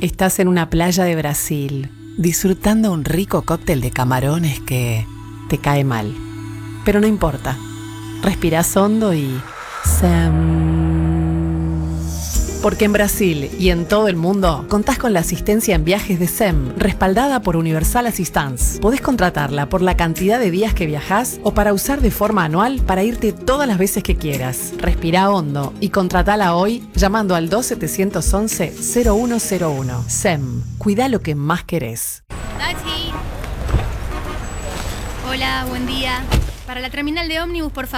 Estás en una playa de Brasil, disfrutando un rico cóctel de camarones que te cae mal. Pero no importa. Respirás hondo y... Porque en Brasil y en todo el mundo contás con la asistencia en viajes de SEM, respaldada por Universal Assistance. Podés contratarla por la cantidad de días que viajás o para usar de forma anual para irte todas las veces que quieras. Respirá hondo y contratala hoy llamando al 2711-0101. SEM, cuidá lo que más querés. Taxi. Hola, buen día. Para la terminal de ómnibus, por favor.